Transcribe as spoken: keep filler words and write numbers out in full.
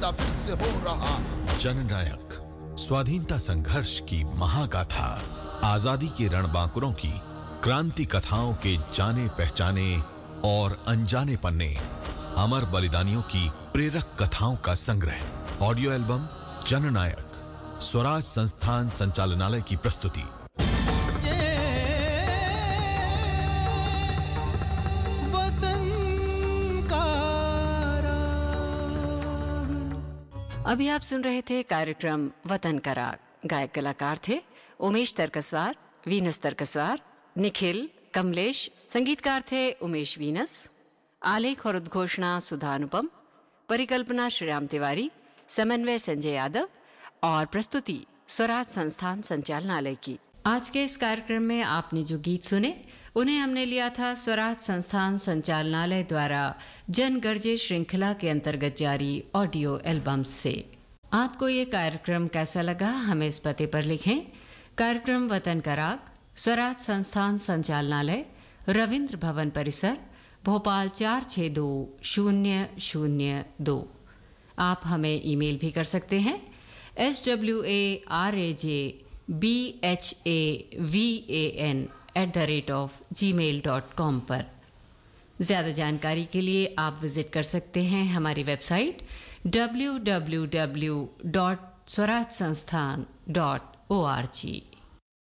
पैदा फिर से हो रहा। जननायक स्वाधीनता संघर्ष की महागाथा, आजादी के रणबांकुरों की क्रांति कथाओं के जाने पहचाने और अनजाने पन्ने, अमर बलिदानियों की प्रेरक कथाओं का संग्रह। ऑडियो एल्बम जननायक, स्वराज संस्थान संचालनालय की प्रस्तुति। अभी आप सुन रहे थे कार्यक्रम वतन का राग। गायक कलाकार थे उमेश तरकसवार, वीनस तरकसवार, निखिल, कमलेश। संगीतकार थे उमेश वीनस। आलेख और उद्घोषणा सुधा अनुपम, परिकल्पना श्रीराम तिवारी, समन्वय संजय यादव और प्रस्तुति स्वराज संस्थान संचालनालय की। आज के इस कार्यक्रम में आपने जो गीत सुने उन्हें हमने लिया था स्वराज संस्थान संचालनालय द्वारा जन गर्जे श्रृंखला के अंतर्गत जारी ऑडियो एल्बम से। आपको ये कार्यक्रम कैसा लगा हमें इस पते पर लिखें। कार्यक्रम वतन का राग, स्वराज संस्थान संचालनालय, रविंद्र भवन परिसर, भोपाल चार छः दो शून्य शून्य दो। आप हमें ईमेल भी कर सकते हैं S W A R A J B H A V A N at the rate of ji mail dot com पर। ज़्यादा जानकारी के लिए आप विजिट कर सकते हैं हमारी website W W W dot Swaraj संस्थान डॉट ओ आर जी।